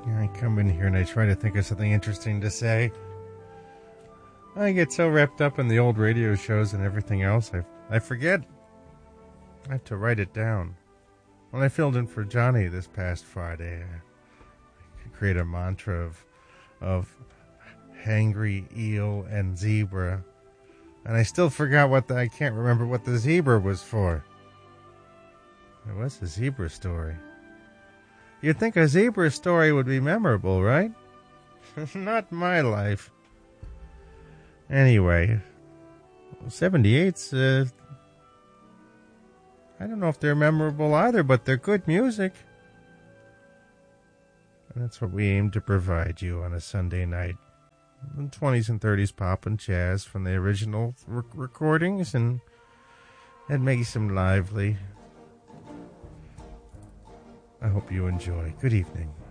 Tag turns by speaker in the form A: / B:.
A: I come in here and I try to think of something interesting to say. I get so wrapped up in the old radio shows and everything else, I forget. I have to write it down. When I filled in for Johnny this past Friday, I could create a mantra of hangry, eel, and zebra. And I still forgot I can't remember what the zebra was for. It was a zebra story. You'd think a zebra story would be memorable, right? Not my life. Anyway, 78's, I don't know if they're memorable either, but they're good music. And that's what we aim to provide you on a Sunday night. The 20s and 30s pop and jazz from the original recordings and make some lively. I hope you enjoy. Good evening.